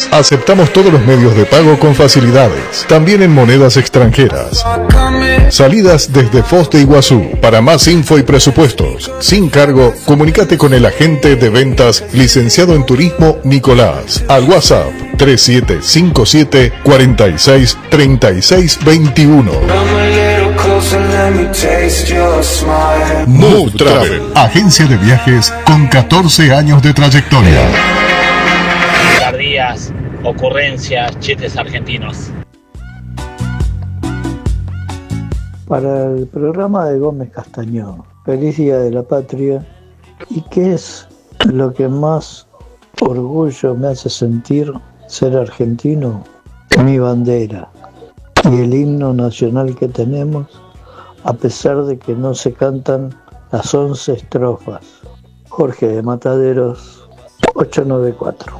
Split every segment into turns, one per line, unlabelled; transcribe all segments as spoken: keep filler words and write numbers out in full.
Viajes. Aceptamos todos los medios de pago con facilidades, también en monedas extranjeras. Salidas desde Foz de Iguazú. Para más info y presupuestos, sin cargo, comunícate con el agente de ventas licenciado en turismo Nicolás al WhatsApp tres siete cinco siete cuatro seis tres seis dos uno. Move Travel, agencia de viajes con catorce años de trayectoria.
Picardías, ocurrencias, chistes argentinos.
Para el programa de Gómez Castañón, feliz Día de la Patria. ¿Y qué es lo que más orgullo me hace sentir ser argentino? Mi bandera y el himno nacional que tenemos, a pesar de que no se cantan las once estrofas. Jorge de Mataderos, ocho nueve cuatro.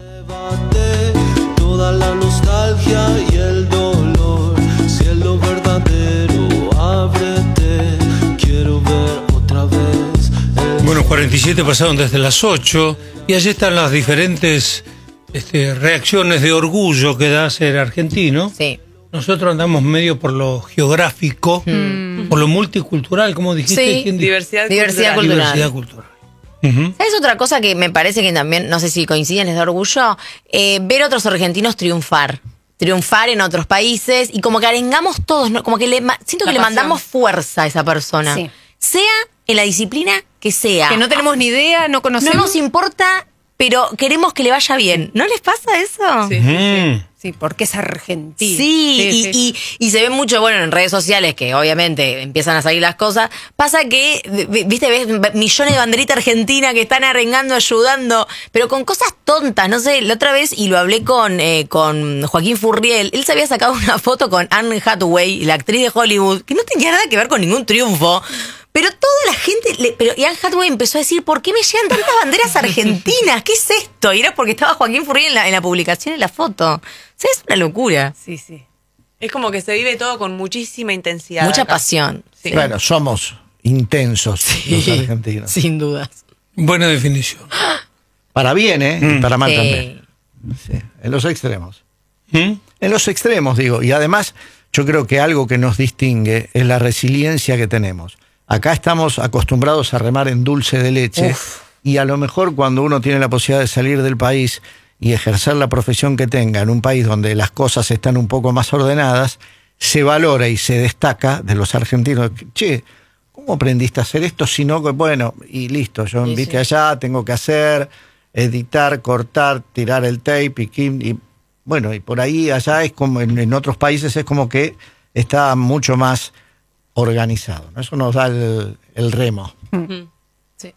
Toda la nostalgia y el dolor, cielo verdadero, ábrete, quiero ver otra vez.
Bueno, cuarenta y siete pasaron desde las ocho y allí están las diferentes este, reacciones de orgullo que da ser argentino.
Sí.
Nosotros andamos medio por lo geográfico, mm. por lo multicultural, como dijiste.
Sí,
¿Quién
diversidad,
diversidad
cultural.
Diversidad cultural. Uh-huh.
¿Sabes otra cosa que me parece que también, no sé si coinciden, les da orgullo? Eh, ver otros argentinos triunfar. Triunfar en otros países y como que arengamos todos, ¿no? Como que le, siento que la le pasión. Mandamos fuerza a esa persona. Sí. Sea en la disciplina que sea.
Que no tenemos ni idea, no conocemos.
No nos importa, pero queremos que le vaya bien. ¿No les pasa eso?
Sí,
uh-huh.
sí, sí, porque es argentino.
Sí,
sí,
y,
sí.
Y, y se ve mucho, bueno, en redes sociales que obviamente empiezan a salir las cosas. Pasa que, viste, ves millones de banderitas argentinas que están arengando, ayudando, pero con cosas tontas. No sé, la otra vez, y lo hablé con, eh, con Joaquín Furriel, él se había sacado una foto con Anne Hathaway, la actriz de Hollywood, que no tenía nada que ver con ningún triunfo. Pero toda la gente, le, pero y Anne Hathaway empezó a decir, ¿por qué me llegan tantas banderas argentinas? ¿Qué es esto? Y era porque estaba Joaquín Furriel en la, en la publicación, en la foto. O sea, es una locura.
Sí, sí. Es como que se vive todo con muchísima intensidad.
Mucha
acá.
pasión.
Sí.
Bueno, somos intensos sí, los argentinos.
Sin dudas.
Buena definición.
Para bien, ¿eh?
Mm.
Y para mal
Sí.
también. Sí. En los extremos.
¿Mm?
En los extremos, digo. Y además, yo creo que algo que nos distingue es la resiliencia que tenemos. Acá estamos acostumbrados a remar en dulce de leche. Uf. Y a lo mejor cuando uno tiene la posibilidad de salir del país y ejercer la profesión que tenga en un país donde las cosas están un poco más ordenadas, se valora y se destaca de los argentinos. Che, ¿cómo aprendiste a hacer esto? Si no, bueno, y listo, yo sí, viste sí. allá, tengo que hacer, editar, cortar, tirar el tape y, y bueno, y por ahí allá es como, en, en otros países es como que está mucho más organizado, ¿no? Eso nos da el, el remo.
Uh-huh. Sí,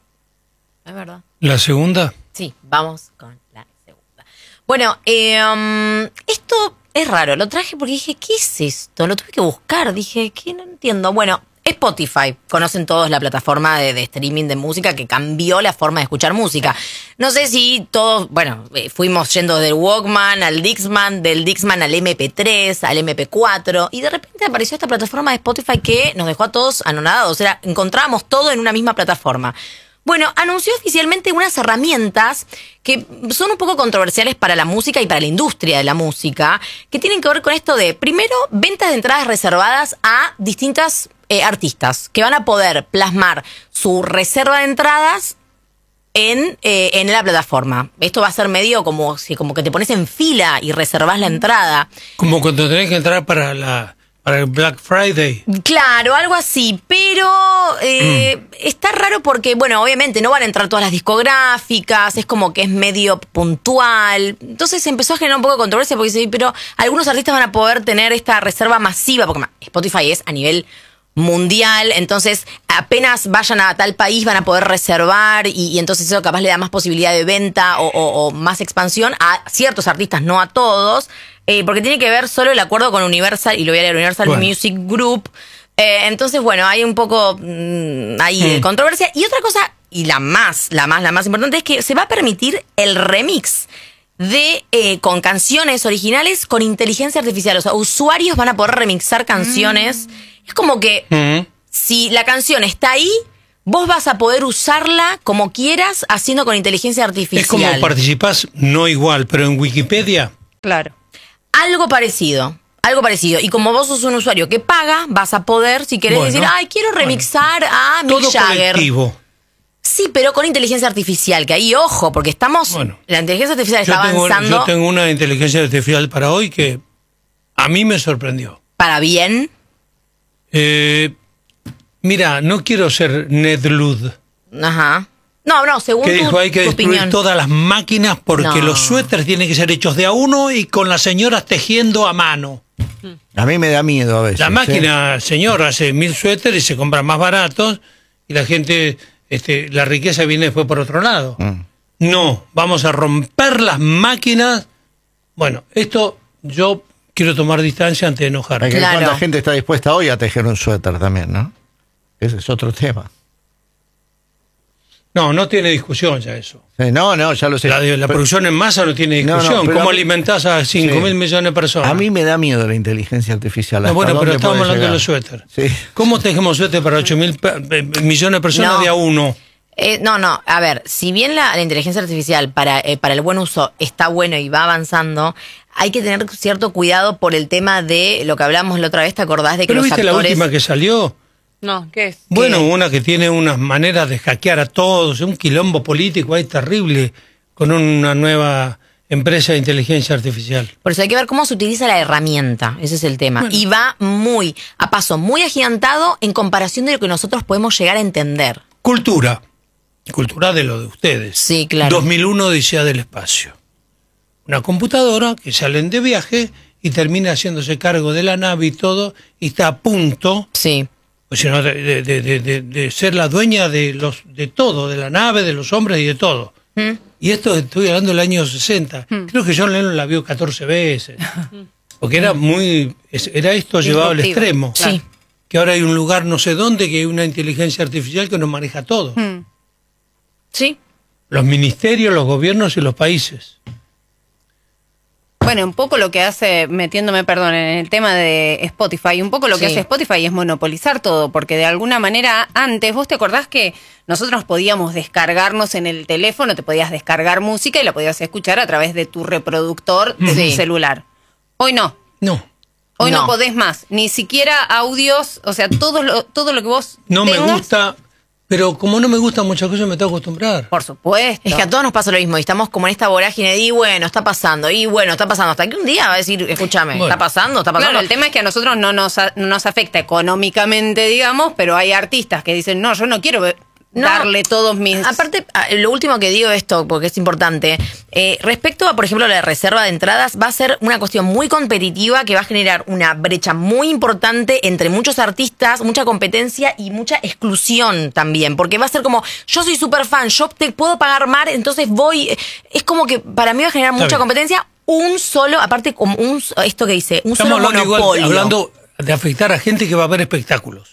es verdad.
¿La segunda?
Sí, vamos con la segunda. Bueno, eh, um, esto es raro, lo traje porque dije, ¿qué es esto? Lo tuve que buscar, dije, ¿qué? No entiendo. Bueno, Spotify, conocen todos la plataforma de, de streaming de música que cambió la forma de escuchar música. No sé si todos, bueno, eh, fuimos yendo del Walkman al Dixman, del Dixman al eme pe tres, al eme pe cuatro, y de repente apareció esta plataforma de Spotify que nos dejó a todos anonadados. O sea, encontrábamos todo en una misma plataforma. Bueno, anunció oficialmente unas herramientas que son un poco controversiales para la música y para la industria de la música, que tienen que ver con esto de, primero, ventas de entradas reservadas a distintas eh, artistas, que van a poder plasmar su reserva de entradas en, eh, en la plataforma. Esto va a ser medio como, si, como que te pones en fila y reservás la entrada.
Como cuando tenés que entrar para la... para el Black Friday.
Claro, algo así, pero eh, mm. está raro porque, bueno, obviamente no van a entrar todas las discográficas, es como que es medio puntual. Entonces empezó a generar un poco de controversia porque dice, pero algunos artistas van a poder tener esta reserva masiva, porque Spotify es a nivel mundial, entonces apenas vayan a tal país van a poder reservar y, y entonces eso capaz le da más posibilidad de venta o, o, o más expansión a ciertos artistas, no a todos. Eh, porque tiene que ver solo el acuerdo con Universal, y lo voy a leer, Universal bueno. Music Group. Eh, entonces, bueno, hay un poco mmm, ahí de mm. controversia. Y otra cosa, y la más, la más, la más importante, es que se va a permitir el remix de eh, con canciones originales con inteligencia artificial. O sea, usuarios van a poder remixar canciones. Mm. Es como que mm. si la canción está ahí, vos vas a poder usarla como quieras, haciendo con inteligencia artificial.
Es como participás, no igual, pero en Wikipedia
Claro.
Algo parecido. Algo parecido. Y como vos sos un usuario que paga, vas a poder, si querés,
Bueno,
decir, ay, quiero remixar
bueno,
a Mick
todo
Jagger.
colectivo.
Sí, pero con inteligencia artificial, que ahí, ojo, porque estamos...
Bueno,
la inteligencia artificial
Yo
está
tengo,
avanzando
yo tengo una inteligencia artificial para hoy que a mí me sorprendió.
para bien.
Eh, mira, no quiero ser Ned Lud,
Ajá. No, no, según
que
tu,
dijo hay que
tu
destruir
opinión.
todas las máquinas porque
No.
los suéteres tienen que ser hechos de a uno y con las señoras tejiendo a mano.
A mí me da miedo a veces.
La
¿eh?
máquina, señor, hace mil suéteres y se compran más baratos y la gente, este, la riqueza viene después por otro lado.
Mm.
No, vamos a romper las máquinas. Bueno, esto yo quiero tomar distancia antes de enojarme.
Hay que ver
Claro.
cuánta gente está dispuesta hoy a tejer un suéter también, ¿no? Ese es otro tema.
No, no tiene discusión ya eso.
Sí, no, no, ya lo sé.
La, la
Pero-
producción en masa no tiene
No, no,
discusión.
pero
¿Cómo
a mí-
alimentás a cinco
Sí.
mil millones de personas?
A mí me da miedo la inteligencia artificial.
No,
¿hasta
bueno, pero
dónde
estamos
puede
hablando de
llegar?
los suéteres.
Sí.
¿Cómo tejemos suéter para ocho mil millones de personas
No.
de a uno?
Eh, no, no, a ver, si bien la, la inteligencia artificial para, eh, para el buen uso está bueno y va avanzando, hay que tener cierto cuidado por el tema de lo que hablamos la otra vez, ¿te acordás de que
¿Pero
los
viste
actores...
la última que salió?
No, ¿qué es?
Bueno, una que tiene unas maneras de hackear a todos, un quilombo político ahí terrible con una nueva empresa de inteligencia artificial.
Por eso hay que ver cómo se utiliza la herramienta, ese es el tema. Y va muy, a paso muy agigantado en comparación de lo que nosotros podemos llegar a entender.
Cultura. Cultura de lo de ustedes.
Sí, claro.
dos mil uno Odisea del Espacio. Una computadora que salen de viaje y termina haciéndose cargo de la nave y todo, y está a punto,
Sí.
pues, sino de, de- de- de- de- de ser la dueña de los de todo, de la nave, de los hombres y de todo.
¿Mm?
Y esto estoy hablando del año sesenta. Creo que John Lennon la vio catorce veces. Porque era muy. es- Era esto llevado al
Disruptivo.
extremo.
Sí.
Que ahora hay un lugar no sé dónde que hay una inteligencia artificial que nos maneja todo.
Mm.
Sí.
Los ministerios, los gobiernos y los países.
Bueno, un poco lo que hace, metiéndome, perdón, en el tema de Spotify, un poco lo que
Sí.
hace Spotify es monopolizar todo, porque de alguna manera antes, ¿vos te acordás que nosotros podíamos descargarnos en el teléfono, te podías descargar música y la podías escuchar a través de tu reproductor de
Sí.
tu celular? Hoy no.
No.
Hoy no.
No.
podés más, ni siquiera audios, o sea, todo lo, todo lo que vos
No me
tengas,
gusta. Pero como no me gustan muchas cosas, me tengo que acostumbrar.
por supuesto.
Es que a todos nos pasa lo mismo y estamos como en esta vorágine de, y bueno, está pasando, y bueno, está pasando. Hasta que un día va a decir, escúchame,
Bueno.
está pasando, está pasando.
Claro, el tema es que a nosotros no nos, a- no nos afecta económicamente, digamos, pero hay artistas que dicen, no, yo no quiero ve-
No.
darle todos mis...
Aparte, ah, lo último que digo esto, porque es importante, eh, respecto a, por ejemplo, la reserva de entradas, va a ser una cuestión muy competitiva que va a generar una brecha muy importante entre muchos artistas, mucha competencia y mucha exclusión también, porque va a ser como, yo soy súper fan, yo te puedo pagar más, entonces voy, es como que para mí va a generar
Está
mucha
bien.
competencia, un solo, aparte como un, esto que dice, un
Estamos
solo
hablando, igual,
monopolio.
hablando de afectar a gente que va a ver espectáculos.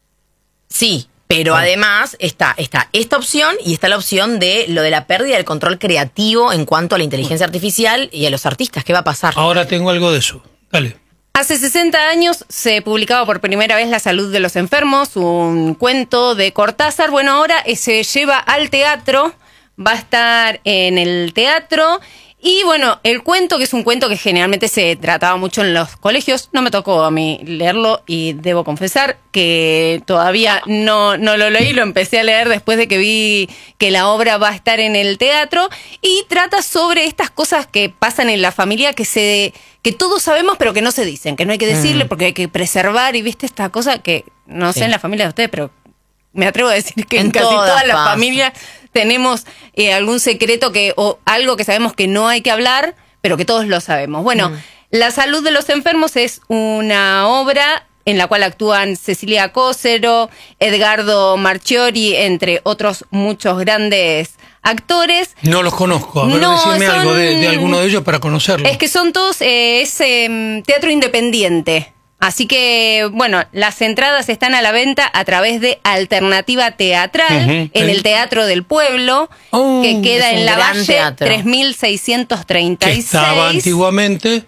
Sí, pero además está, está esta opción y está la opción de lo de la pérdida del control creativo en cuanto a la inteligencia artificial y a los artistas. ¿Qué va a pasar?
Ahora tengo algo de eso. Dale.
Hace sesenta años se publicaba por primera vez La salud de los enfermos, un cuento de Cortázar. Bueno, ahora se lleva al teatro, va a estar en el teatro. Y bueno, el cuento, que es un cuento que generalmente se trataba mucho en los colegios, no me tocó a mí leerlo y debo confesar que todavía no, no lo leí, lo empecé a leer después de que vi que la obra va a estar en el teatro y trata sobre estas cosas que pasan en la familia que se que todos sabemos pero que no se dicen, que no hay que decirle porque hay que preservar y viste esta cosa que no sé
Sí.
en la familia de ustedes, pero me atrevo a decir que en,
En
casi
todas
todas las
pasa.
familias tenemos eh, algún secreto que o algo que sabemos que no hay que hablar, pero que todos lo sabemos. Bueno,
Mm.
La salud de los enfermos es una obra en la cual actúan Cecilia Cócero, Edgardo Marchiori, entre otros muchos grandes actores.
No los conozco. A ver,
No,
decime
son-
algo de, de alguno de ellos para conocerlo.
Es que son todos, eh, es eh, teatro independiente. Así que, bueno, las entradas están a la venta a través de Alternativa Teatral
Ujú,
en
sí.
el Teatro del Pueblo,
Oh,
que queda
es un
en la
gran
Valle
teatro.
tres mil seiscientos treinta
que
y
estaba
seis.
antiguamente,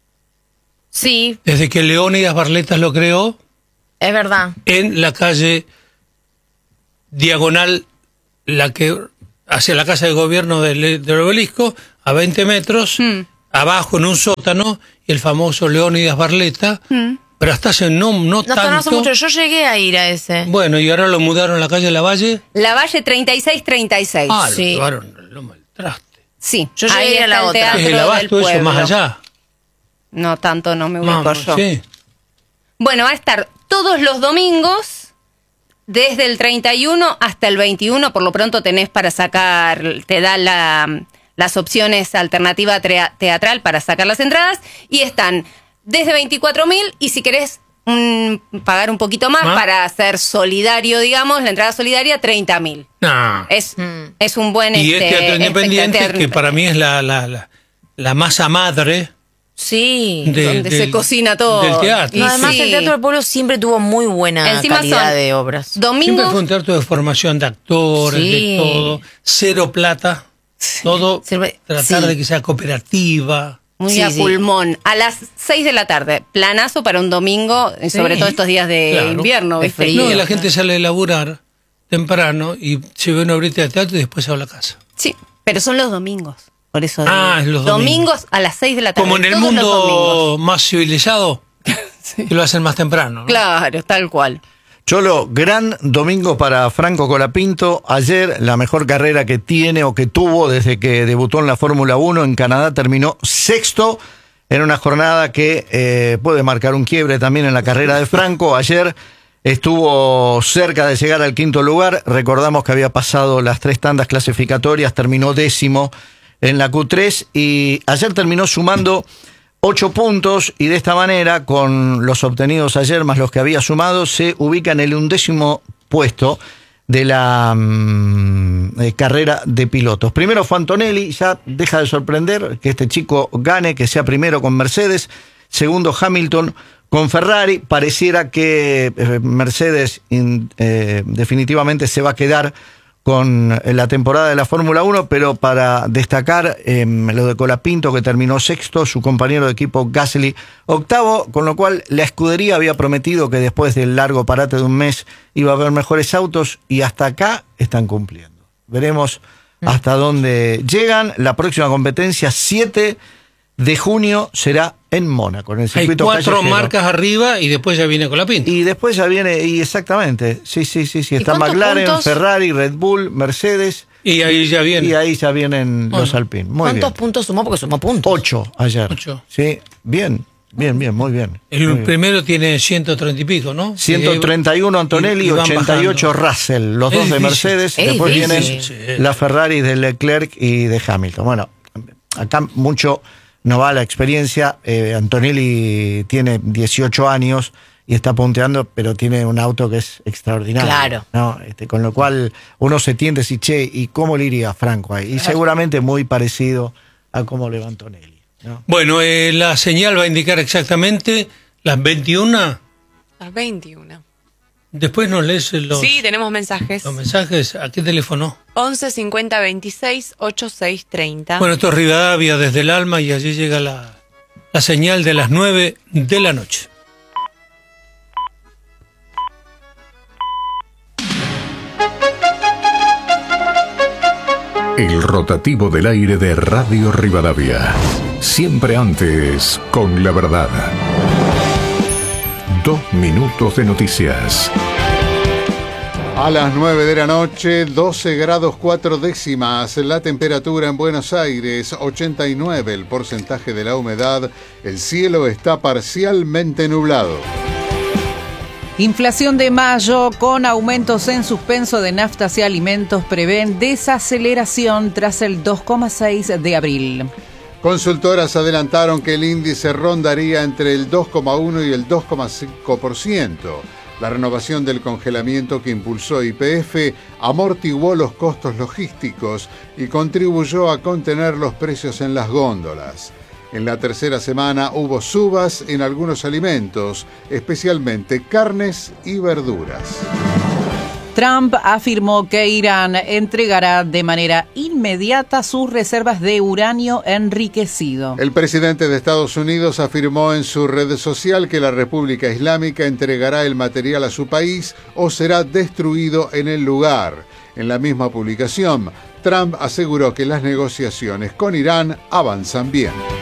Sí,
desde que Leónidas Barletas lo creó,
es verdad.
en la calle diagonal, la que hacia la casa de gobierno del, del obelisco, a veinte metros,
Mm.
abajo en un sótano, el famoso Leónidas Barletta, mm. pero hasta hace no, no,
no
tanto.
No hace mucho, yo llegué a ir a ese.
Bueno, y ahora lo mudaron a la calle Lavalle.
Lavalle treinta y seis treinta y seis.
Ah,
sí.
lo llevaron, lo maltraste.
Sí,
yo llegué
ahí
a la otra.
¿Es el Abasto eso más allá?
No tanto, no me ubico
Vamos,
yo.
Sí.
Bueno, va a estar todos los domingos, desde el treinta y uno hasta el veintiuno, por lo pronto tenés para sacar, te da la, las opciones alternativa teatral para sacar las entradas, y están desde veinticuatro mil, y si querés mm, pagar un poquito más ¿Ah? para ser solidario, digamos, la entrada solidaria, treinta mil.
No.
Es, mm. es un buen...
Y
este,
es Teatro Independiente, que para mí es la, la, la, la masa madre...
Sí,
de, donde del, se cocina todo.
Del teatro.
No, además, sí. el Teatro del Pueblo siempre tuvo muy buena Encima calidad de obras.
Domingos,
siempre fue un teatro de formación de actores, sí. de todo. Cero plata. Todo siempre, tratar sí. de que sea cooperativa.
Muy
sí,
a
sí.
pulmón. A las seis de la tarde. Planazo para un domingo, sí. sobre todo estos días de claro. invierno.
De frío.
No, y la gente sale a laburar temprano y se ve una horita de teatro y después se va a la casa.
Sí, pero son los domingos. Por eso
ah, los domingos.
domingos a las seis de la tarde.
Como en el mundo más civilizado, sí. que lo hacen más temprano, ¿no?
Claro, tal cual.
Cholo, gran domingo para Franco Colapinto. Ayer la mejor carrera que tiene o que tuvo desde que debutó en la Fórmula uno en Canadá, terminó sexto en una jornada que eh, puede marcar un quiebre también en la carrera de Franco. Ayer estuvo cerca de llegar al quinto lugar. Recordamos que había pasado las tres tandas clasificatorias, terminó décimo en la Q tres, y ayer terminó sumando ocho puntos, y de esta manera, con los obtenidos ayer más los que había sumado, se ubica en el undécimo puesto de la mmm, eh, carrera de pilotos. Primero fue Antonelli, ya deja de sorprender que este chico gane, que sea primero con Mercedes, segundo Hamilton con Ferrari. Pareciera que eh, Mercedes in, eh, definitivamente se va a quedar con la temporada de la Fórmula uno, pero para destacar eh, lo de Colapinto, que terminó sexto, su compañero de equipo Gasly octavo, con lo cual la escudería había prometido que después del largo parate de un mes iba a haber mejores autos, y hasta acá están cumpliendo. Veremos mm. hasta dónde llegan. La próxima competencia, siete de junio, será en Mónaco, en el circuito
Hay cuatro
callejero.
marcas arriba y después ya viene Colapinto.
Y después ya viene, y exactamente, sí, sí, sí, sí. Está McLaren, puntos? Ferrari, Red Bull, Mercedes.
Y ahí ya viene.
Y ahí ya vienen bueno, los Alpine. Muy
¿Cuántos
bien.
puntos sumó? Porque sumó puntos.
Ocho ayer.
Ocho.
Sí, bien, bien, bien, muy bien.
El
muy
primero
bien.
tiene ciento treinta y pico, ¿no?
ciento treinta y uno Antonelli y ochenta y ocho Russell, los
es
dos de
difícil.
Mercedes.
Es
después
difícil.
vienen
Sí.
la Ferrari de Leclerc y de Hamilton. Bueno, acá mucho no va la experiencia. eh, Antonelli tiene dieciocho años y está punteando, pero tiene un auto que es extraordinario.
Claro.
¿No? Este, con lo cual uno se tiende a decir, che, ¿y cómo le iría a Franco ahí? Y seguramente muy parecido a cómo le va Antonelli, ¿no?
Bueno, eh, la señal va a indicar exactamente las veintiuna.
Las veintiuna.
Después nos lees los,
Sí, tenemos mensajes.
los mensajes. ¿A qué teléfono?
once cincuenta veintiséis ochenta y seis treinta.
Bueno, esto es Rivadavia desde el alma, y allí llega la, la señal de las nueve de la noche.
El rotativo del aire de Radio Rivadavia. Siempre antes con la verdad. Dos minutos de noticias.
A las nueve de la noche, doce grados cuatro décimas, la temperatura en Buenos Aires, ochenta y nueve el porcentaje de la humedad, el cielo está parcialmente nublado.
Inflación de mayo con aumentos en suspenso de naftas y alimentos prevén desaceleración tras el dos coma seis de abril.
Consultoras adelantaron que el índice rondaría entre el dos coma uno y el dos coma cinco por ciento. La renovación del congelamiento que impulsó Y P F amortiguó los costos logísticos y contribuyó a contener los precios en las góndolas. En la tercera semana hubo subas en algunos alimentos, especialmente carnes y verduras.
Trump afirmó que Irán entregará de manera inmediata sus reservas de uranio enriquecido.
El presidente de Estados Unidos afirmó en su red social que la República Islámica entregará el material a su país o será destruido en el lugar. En la misma publicación, Trump aseguró que las negociaciones con Irán avanzan bien.